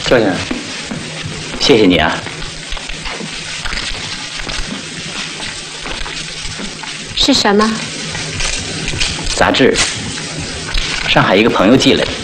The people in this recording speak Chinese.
赵先生，谢谢你啊。 是什么？ 杂志，上海一个朋友寄来的。